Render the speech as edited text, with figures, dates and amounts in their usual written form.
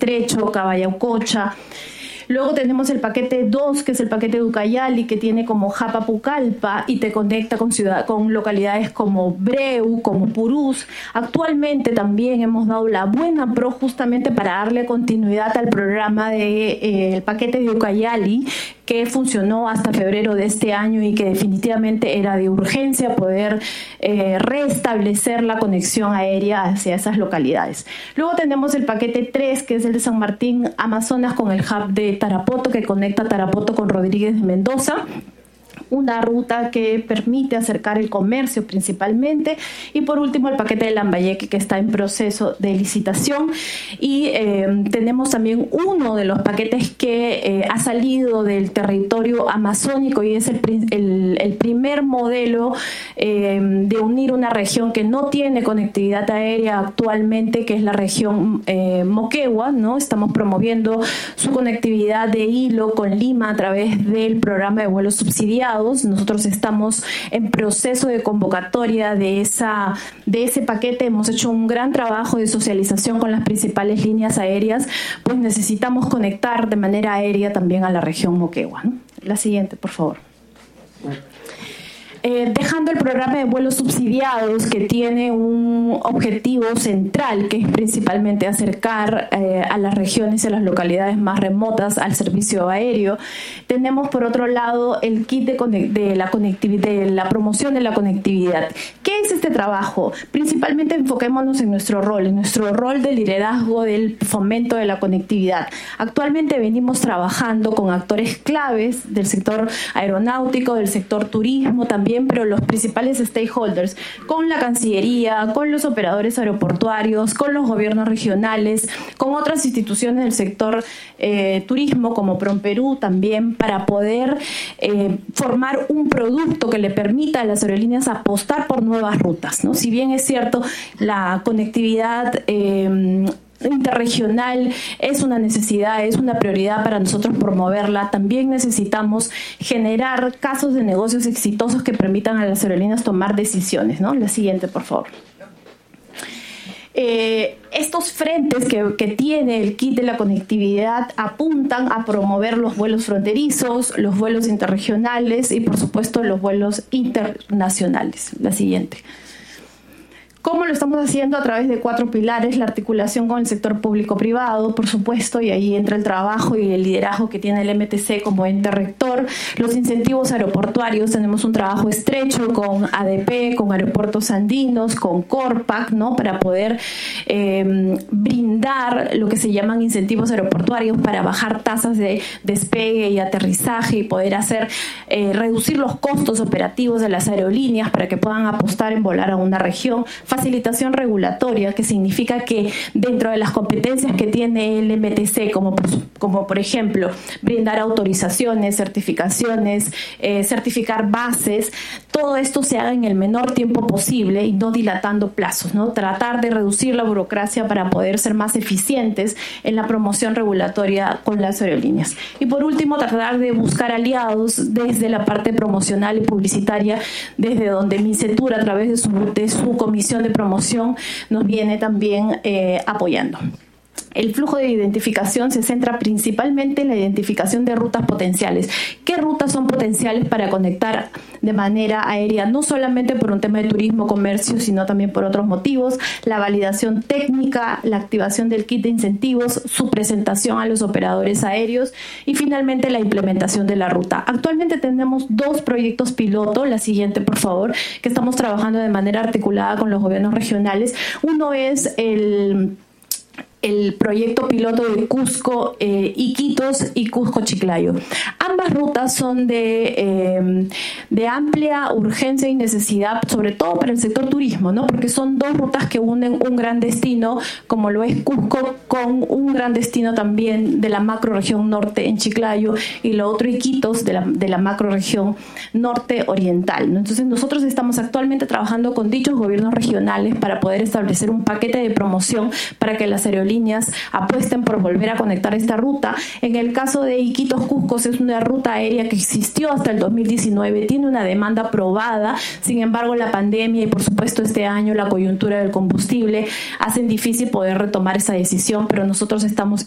estrecho, Cabayaucocha. Luego tenemos el paquete 2, que es el paquete de Ucayali, que tiene como hub Pucallpa y te conecta con localidades como Breu, como Purús. Actualmente también hemos dado la buena pro justamente para darle continuidad al programa del paquete de Ucayali, que funcionó hasta febrero de este año y que definitivamente era de urgencia poder restablecer la conexión aérea hacia esas localidades. Luego tenemos el paquete 3, que es el de San Martín, Amazonas, con el hub de Tarapoto, que conecta Tarapoto con Rodríguez de Mendoza. Una ruta que permite acercar el comercio principalmente. Y por último el paquete de Lambayeque, que está en proceso de licitación. Y tenemos también uno de los paquetes que ha salido del territorio amazónico y es el primer modelo de unir una región que no tiene conectividad aérea actualmente, que es la región Moquegua, ¿no? Estamos promoviendo su conectividad de hilo con Lima a través del programa de vuelos subsidiados. Nosotros estamos en proceso de convocatoria de ese paquete. Hemos hecho un gran trabajo de socialización con las principales líneas aéreas, pues necesitamos conectar de manera aérea también a la región Moquegua, ¿no? La siguiente, por favor. Dejando el programa de vuelos subsidiados, que tiene un objetivo central, que es principalmente acercar a las regiones y a las localidades más remotas al servicio aéreo, tenemos por otro lado el kit de la promoción de la conectividad. ¿Qué es este trabajo? Principalmente enfoquémonos en nuestro rol de liderazgo del fomento de la conectividad. Actualmente venimos trabajando con actores claves del sector aeronáutico, del sector turismo también, pero los principales stakeholders, con la Cancillería, con los operadores aeroportuarios, con los gobiernos regionales, con otras instituciones del sector turismo como PROMPERÚ también, para poder formar un producto que le permita a las aerolíneas apostar por nuevas rutas, ¿no? Si bien es cierto, la conectividad interregional es una necesidad, es una prioridad para nosotros promoverla, también necesitamos generar casos de negocios exitosos que permitan a las aerolíneas tomar decisiones, ¿no? La siguiente, por favor. Estos frentes que tiene el kit de la conectividad apuntan a promover los vuelos fronterizos, los vuelos interregionales y, por supuesto, los vuelos internacionales. La siguiente. ¿Cómo lo estamos haciendo? A través de 4 pilares: la articulación con el sector público-privado, por supuesto, y ahí entra el trabajo y el liderazgo que tiene el MTC como ente rector. Los incentivos aeroportuarios, tenemos un trabajo estrecho con ADP, con Aeropuertos Andinos, con Corpac, ¿no? Para poder brindar lo que se llaman incentivos aeroportuarios para bajar tasas de despegue y aterrizaje y poder reducir los costos operativos de las aerolíneas para que puedan apostar en volar a una región. Facilitación regulatoria, que significa que dentro de las competencias que tiene el MTC, como por ejemplo brindar autorizaciones, certificaciones, certificar bases, todo esto se haga en el menor tiempo posible y no dilatando plazos, ¿no? Tratar de reducir la burocracia para poder ser más eficientes en la promoción regulatoria con las aerolíneas. Y por último, tratar de buscar aliados desde la parte promocional y publicitaria, desde donde MINCETUR, a través de su comisión de promoción, nos viene también apoyando. El flujo de identificación se centra principalmente en la identificación de rutas potenciales. ¿Qué rutas son potenciales para conectar de manera aérea? No solamente por un tema de turismo, comercio, sino también por otros motivos. La validación técnica, la activación del kit de incentivos, su presentación a los operadores aéreos y finalmente la implementación de la ruta. Actualmente tenemos 2 proyectos piloto, la siguiente por favor, que estamos trabajando de manera articulada con los gobiernos regionales. Uno es el proyecto piloto de Cusco Iquitos y Cusco Chiclayo. Ambas rutas son de amplia urgencia y necesidad, sobre todo para el sector turismo, ¿no? Porque son 2 rutas que unen un gran destino, como lo es Cusco, con un gran destino también de la macroregión norte en Chiclayo, y lo otro Iquitos de la macroregión norte oriental, ¿no? Entonces nosotros estamos actualmente trabajando con dichos gobiernos regionales para poder establecer un paquete de promoción para que las aerolíneas apuesten por volver a conectar esta ruta. En el caso de Iquitos Cusco, es una ruta aérea que existió hasta el 2019, tiene una demanda aprobada. Sin embargo, la pandemia y por supuesto este año la coyuntura del combustible hacen difícil poder retomar esa decisión, pero nosotros estamos